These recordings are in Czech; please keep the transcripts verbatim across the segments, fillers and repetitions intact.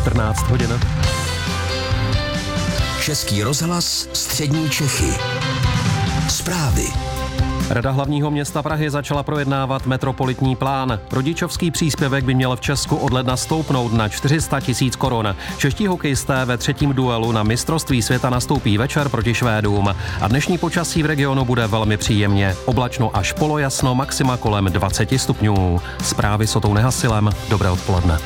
čtrnáct hodin. Český rozhlas Střední Čechy. Zprávy. Rada hlavního města Prahy začala projednávat metropolitní plán. Rodičovský příspěvek by měl v Česku od ledna stoupnout na čtyři sta tisíc korun. Čeští hokejisté ve třetím duelu na mistrovství světa nastoupí večer proti Švédům. A dnešní počasí v regionu bude velmi příjemně. Oblačno až polojasno, maxima kolem dvacet stupňů. Zprávy s Otou Nehasilem. Dobré odpoledne.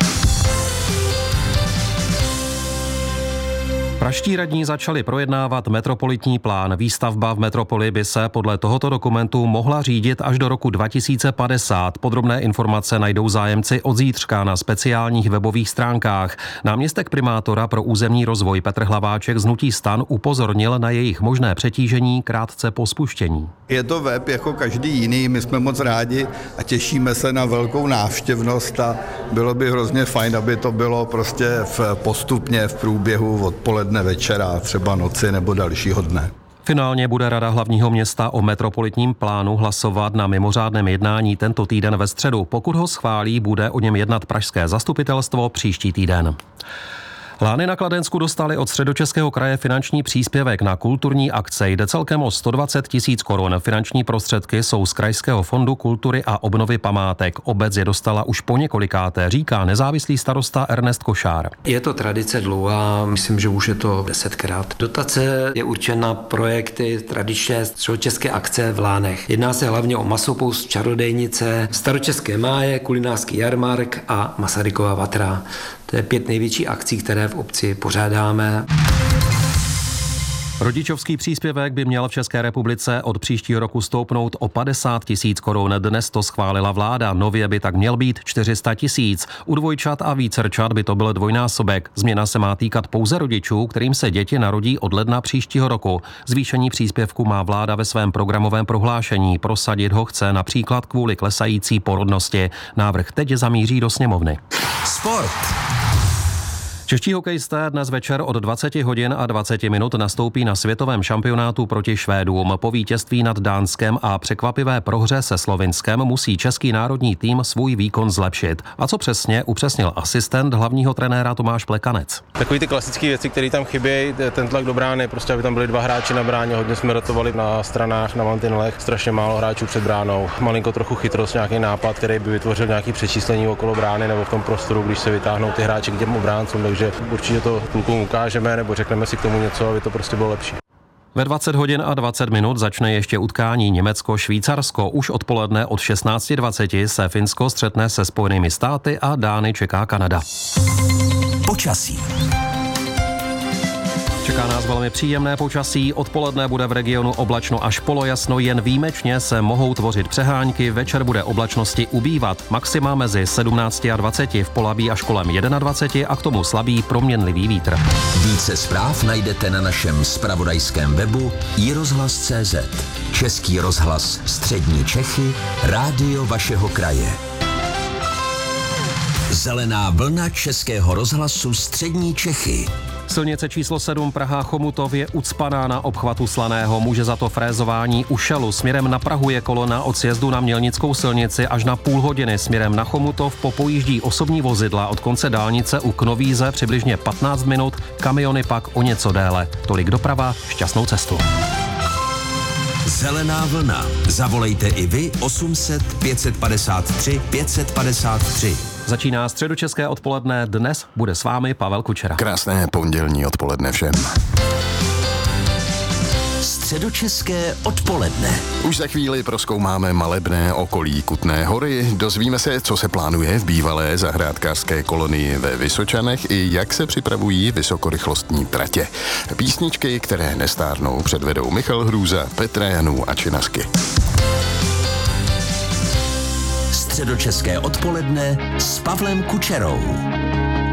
Pražští radní začali projednávat metropolitní plán. Výstavba v metropoli by se podle tohoto dokumentu mohla řídit až do roku dva tisíce padesát. Podrobné informace najdou zájemci od zítřka na speciálních webových stránkách. Náměstek primátora pro územní rozvoj Petr Hlaváček z hnutí STAN upozornil na jejich možné přetížení krátce po spuštění. Je to web jako každý jiný, my jsme moc rádi a těšíme se na velkou návštěvnost a bylo by hrozně fajn, aby to bylo prostě v postupně v průběhu odpoledne, večera, třeba noci nebo dalšího dne. Finálně bude Rada hlavního města o metropolitním plánu hlasovat na mimořádném jednání tento týden ve středu. Pokud ho schválí, bude o něm jednat pražské zastupitelstvo příští týden. Lány na Kladensku dostaly od Středočeského kraje finanční příspěvek na kulturní akce. Jde celkem o sto dvacet tisíc korun. Finanční prostředky jsou z Krajského fondu kultury a obnovy památek. Obec je dostala už po několikáté, říká nezávislý starosta Ernest Košár. Je to tradice dlouhá, myslím, že už je to desetkrát. Dotace je určena na projekty tradičné středočeské akce v Lánech. Jedná se hlavně o Masopust, Čarodejnice, Staročeské máje, kulinářský jarmark a Masarykova vatra. To je pět největší akcí, které v obci pořádáme. Rodičovský příspěvek by měl v České republice od příštího roku stoupnout o padesát tisíc korun. Dnes to schválila vláda. Nově by tak měl být čtyři sta tisíc. U dvojčat a vícerčat by to byl dvojnásobek. Změna se má týkat pouze rodičů, kterým se děti narodí od ledna příštího roku. Zvýšení příspěvku má vláda ve svém programovém prohlášení. Prosadit ho chce například kvůli klesající porodnosti. Návrh teď zamíří do sněmovny. Sport. Čeští hokejisté dnes večer od dvacet hodin a dvacet minut nastoupí na světovém šampionátu proti Švédům. Po vítězství nad Dánskem a překvapivé prohře se Slovinskem musí český národní tým svůj výkon zlepšit. A co přesně, upřesnil asistent hlavního trenéra Tomáš Plekanec. Takový ty klasické věci, které tam chybějí, ten tlak do brány, prostě aby tam byli dva hráči na bráně, hodně jsme rotovali na stranách, na mantinelech, strašně málo hráčů před bránou. Malinko trochu chytrost, nějaký nápad, který by vytvořil nějaký přečíslení okolo brány nebo v tom prostoru, když se vytáhnou ty hráči k těm obráncům. že určitě to klukům ukážeme nebo řekneme si k tomu něco, aby to prostě bylo lepší. Ve dvacet hodin a dvacet minut začne ještě utkání Německo-Švýcarsko. Už odpoledne od šestnáct dvacet se Finsko střetne se Spojenými státy a Dány čeká Kanada. Počasí. Čeká nás velmi příjemné počasí, odpoledne bude v regionu oblačno až polojasno, jen výjimečně se mohou tvořit přehánky, večer bude oblačnosti ubývat, maxima mezi sedmnáct a dvacet, v Polabí až kolem dvacet jedna a k tomu slabý proměnlivý vítr. Více zpráv najdete na našem zpravodajském webu i rozhlas tečka cé zet. Český rozhlas Střední Čechy, rádio vašeho kraje. Zelená vlna Českého rozhlasu Střední Čechy. Silnice číslo sedm Praha-Chomutov je ucpaná na obchvatu Slaného. Může za to frézování u Šelu. Směrem na Prahu je kolona od sjezdu na Mělnickou silnici až na půl hodiny. Směrem na Chomutov popojíždí osobní vozidla od konce dálnice u Knovíze přibližně patnáct minut, kamiony pak o něco déle. Tolik doprava, šťastnou cestu. Zelená vlna. Zavolejte i vy osm set pět set padesát tři pět set padesát tři. Začíná středočeské odpoledne, dnes bude s vámi Pavel Kučera. Krásné pondělní odpoledne všem. Středočeské odpoledne. Už za chvíli prozkoumáme malebné okolí Kutné Hory, dozvíme se, co se plánuje v bývalé zahrádkářské kolonii ve Vysočanech i jak se připravují vysokorychlostní tratě. Písničky, které nestárnou, předvedou Michal Hrůza, Petra Janů a Činasky. Středočeské odpoledne s Pavlem Kučerou.